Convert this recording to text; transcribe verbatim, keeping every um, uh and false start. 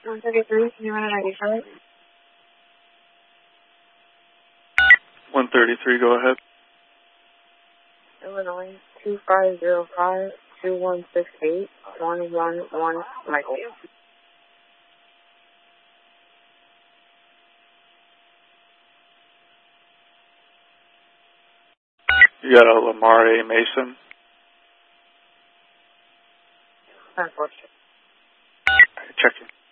one thirty-three, can you run an I D for it? one thirty-three, go ahead. Illinois, two five zero five, two one six eight, one one one, Michael. You got a Lamar A. Mason? Unfortunately. Checking.